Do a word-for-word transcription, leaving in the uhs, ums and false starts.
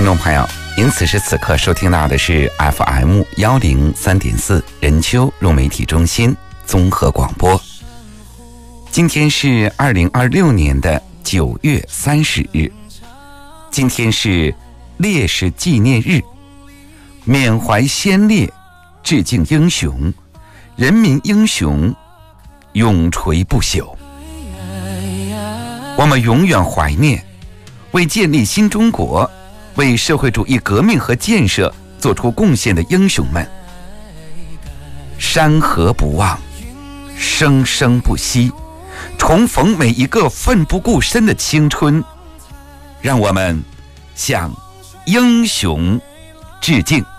众朋友，您此时此刻收听到的是 F M 一零三点四 人丘融媒体中心综合广播。今天是二零二六年的九月三十日，今天是烈士纪念日，缅怀先烈，致敬英雄，人民英雄永垂不朽。我们永远怀念为建立新中国、为社会主义革命和建设做出贡献的英雄们，山河不忘，生生不息，重逢每一个奋不顾身的青春，让我们向英雄致敬。